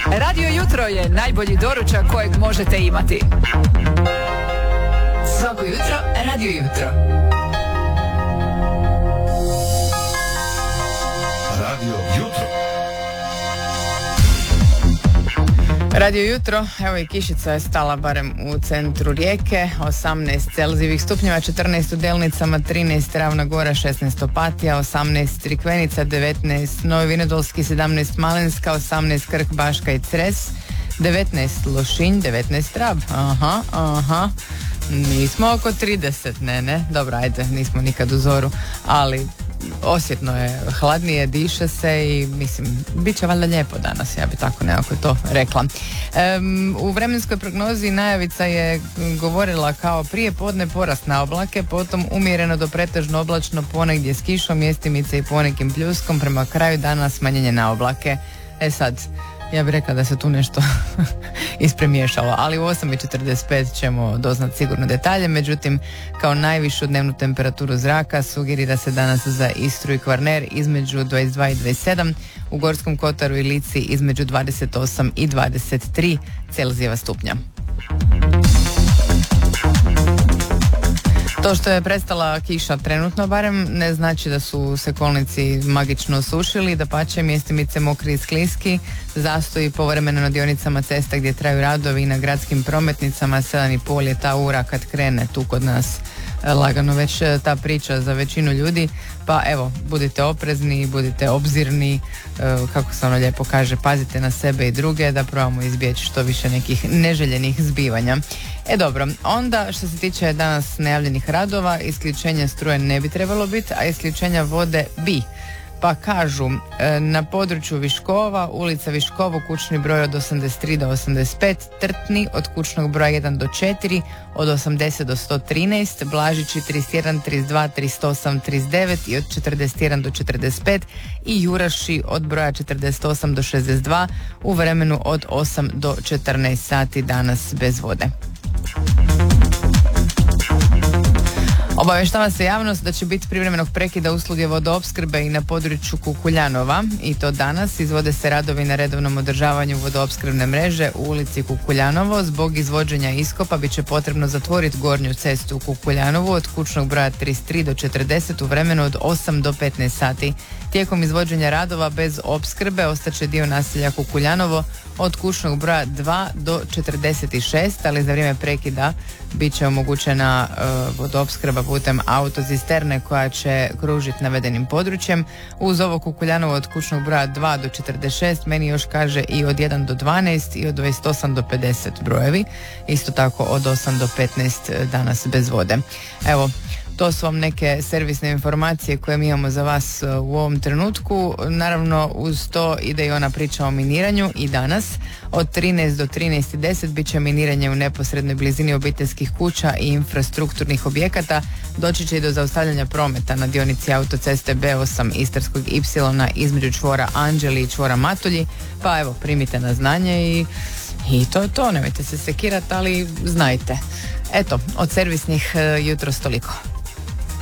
Radio Jutro je najbolji doručak kojeg možete imati. Svako jutro, Radio Jutro. Radio Jutro. Radio Jutro, evo i kišica je stala barem u centru Rijeke, 18 Celzijevih stupnjeva, 14 u Delnicama, 13 Ravna Gora, 16 Opatija, 18 Crikvenica, 19 Novi Vinodolski, 17 Malinska, 18 Krk, Baška i Cres, 19 Lošinj, 19 Rab, nismo oko 30, ne, dobro, ajde, nismo nikad u zoru, ali osjetno je hladnije, diše se i mislim, bit će valjda lijepo danas, ja bi tako nekako to rekla. U vremenskoj prognozi najavica je govorila kao prije podne porast na oblake, potom umjereno do pretežno oblačno, ponegdje s kišom, mjestimice i ponekim pljuskom, prema kraju dana smanjenje na oblake. Sad, ja bih rekla da se tu nešto ispremiješalo, ali u 8:45 ćemo doznat sigurno detalje, međutim kao najvišu dnevnu temperaturu zraka sugerira se danas za Istru i Kvarner između 22 i 27, u Gorskom Kotaru i Lici između 28 i 23 Celzijeva stupnja. To što je prestala kiša trenutno barem ne znači da su se kolnici magično osušili, dapače mjestimice mokri i skliski, zastoji povremeno na dionicama cesta gdje traju radovi i na gradskim prometnicama, 7,5 je ta ura kad krene tu kod nas lagano već ta priča za većinu ljudi, pa evo, budite oprezni, budite obzirni, kako se ono lijepo kaže, pazite na sebe i druge da probamo izbjeći što više nekih neželjenih zbivanja. Dobro, onda što se tiče danas najavljenih radova, isključenja struje ne bi trebalo biti, a isključenja vode bi. Pa kažu, na području Viškova, ulica Viškovo, kućni broj od 83 do 85, Trtni od kućnog broja 1 do 4, od 80 do 113, Blažići 31, 32, 38, 39 i od 41 do 45 i Juraši od broja 48 do 62 u vremenu od 8 do 14 sati danas bez vode. Obavještava se javnost da će biti privremenog prekida usluge vodoopskrbe i na području Kukuljanova i to danas. Izvode se radovi na redovnom održavanju vodoopskrbne mreže u ulici Kukuljanovo. Zbog izvođenja iskopa bit će potrebno zatvoriti gornju cestu u Kukuljanovu od kućnog broja 33 do 40 u vremenu od 8 do 15 sati. Tijekom izvođenja radova bez opskrbe ostaće dio naselja Kukuljanovo od kućnog broja 2 do 46, ali za vrijeme prekida bit će omogućena vodoopskrba putem autocisterne koja će kružiti navedenim područjem. Uz ovo Kukuljanovo od kućnog broja 2 do 46 meni još kaže i od 1 do 12 i od 28 do 50 brojevi. Isto tako od 8 do 15 danas bez vode. Evo, to su vam neke servisne informacije koje mi imamo za vas u ovom trenutku. Naravno, uz to ide i ona priča o miniranju i danas. Od 13 do 13:10 bit će miniranje u neposrednoj blizini obiteljskih kuća i infrastrukturnih objekata. Doći će i do zaustavljanja prometa na dionici autoceste B8 Istarskog Y između čvora Anđeli i čvora Matulji. Pa evo, primite na znanje i to je to. Nemojte se sekirati, ali znajte. Eto, od servisnih jutros toliko.